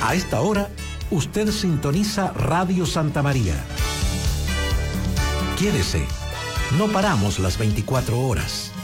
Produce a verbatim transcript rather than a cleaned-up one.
A esta hora, usted sintoniza Radio Santa María. Quédese, no paramos las veinticuatro horas.